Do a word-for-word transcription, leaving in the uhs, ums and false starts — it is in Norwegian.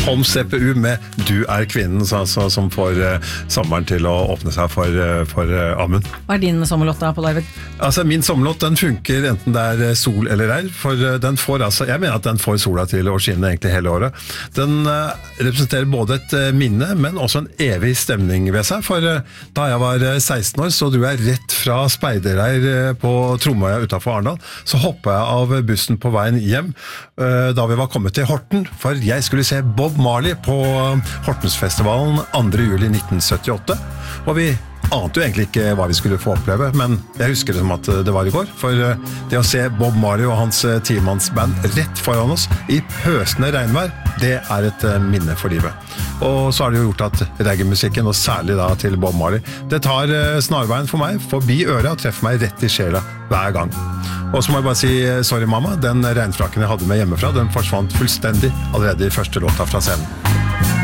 Tom C P U med Du er kvinnen, altså, som får uh, sommeren til å åpne seg for, uh, for uh, Amund. Hva er din sommerlåt da, Pål Arvid? Altså, min sommerlåt, den funker enten det er sol eller ei, for uh, den får, altså, jeg mener at den får sola til å skinne egentlig hele året. Den uh, representerer både et uh, minne, men også en evig stemning ved seg, for uh, da jeg var uh, seksten år, så dro jeg rett fra speiderleir uh, på Tromøya utenfor Arendal, så hoppet jeg av bussen på veien hjem, uh, da vi var kommet til Horten, for jeg skulle se Bob Marley på Hortensfestivalen andre juli nitten syttiåtte, og vi ante jo egentlig ikke hva vi skulle få oppleve, men jeg husker det som at det var i går, for det å se Bob Marley og hans timannsband rett foran oss i pøsende regnvær, det er et minne for livet. Og så har det jo gjort at reggae-musikken, og særlig da til Bob Marley, det tar snarveien for meg, forbi øret og treffer meg rett i sjela hver gang. Og så må jeg bare si, sorry mamma, den regnfrakken jeg hadde med hjemmefra, den forsvant fullstendig allerede i første låta fra scenen.